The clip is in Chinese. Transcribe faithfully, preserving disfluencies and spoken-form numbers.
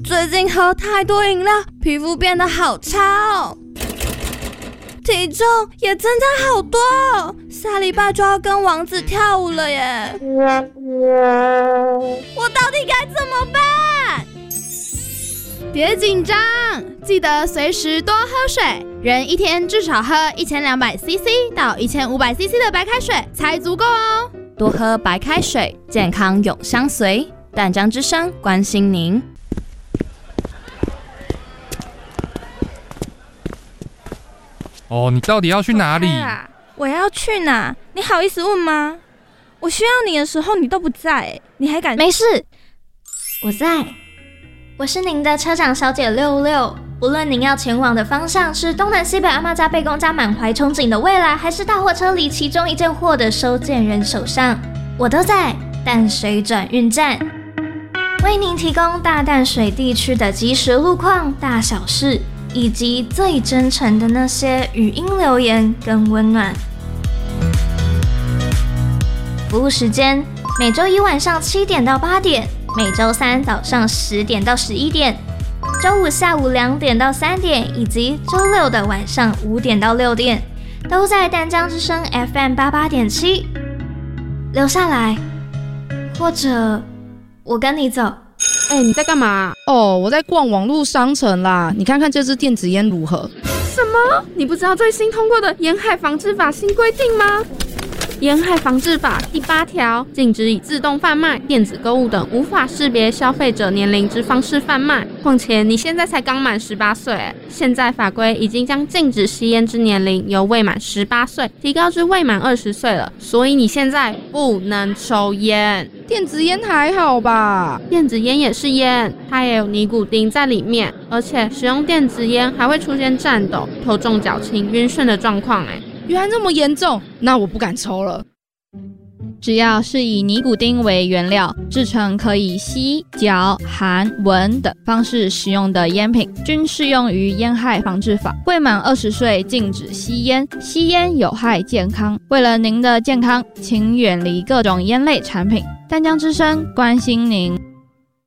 最近喝太多饮料，皮肤变得好差哦，体重也增加好多哦，下礼拜就要跟王子跳舞了耶！我到底该怎么办？ 别紧张，记得随时多喝水，人一天至少喝一千两百 C C 到一千五百 C C 的白开水才足够哦。 多喝白开水，健康永相随。淡江之声关心您。 哦，你到底要去哪里？ 我要去哪？你好意思问吗？我需要你的时候你都不在，你还敢？ 没事，我在。我是您的车长小姐六六。无论您要前往的方向是东南西北阿嬷家、贝公家满怀憧憬的未来，还是大货车里其中一件货的收件人手上，我都在淡水转运站，为您提供大淡水地区的即时路况、大小事，以及最真诚的那些语音留言跟温暖。服务时间：每周一晚上七点到八点，每周三早上十点到十一点，周五下午两点到三点，以及周六的晚上五点到六点，都在淡江之声 F M 八八点七。留下来，或者我跟你走。 哎、欸，你在干嘛？ 哦，我在逛网络商城啦。你看看这支电子烟如何？ 什么？你不知道最新通过的烟害防治法新规定吗？烟害防治法第八条，禁止以自动贩卖、电子购物等无法识别消费者年龄之方式贩卖。况且你现在才刚满十八岁，现在法规已经将禁止吸烟之年龄由未满十八岁提高至未满二十岁了，所以你现在不能抽烟。 电子烟还好吧？ 电子烟也是烟，它也有尼古丁在里面，而且使用电子烟还会出现颤抖、头重脚轻、晕眩的状况。哎， 原来这么严重，那我不敢抽了。 只要是以尼古丁为原料制成可以吸、嚼、含、闻等方式使用的烟品，均适用于烟害防治法。未满二十岁禁止吸烟，吸烟有害健康。为了您的健康，请远离各种烟类产品。淡江之声关心您。